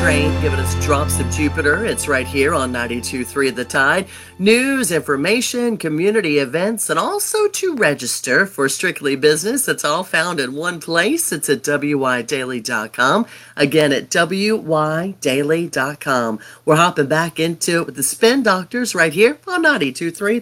train, giving us drops of Jupiter. It's right here on 92.3 The Tide. News, information, community events, and also to register for Strictly Business. It's all found in one place. It's at wydaily.com. Again, at wydaily.com. We're hopping back into it with the Spin Doctors right here on 92.3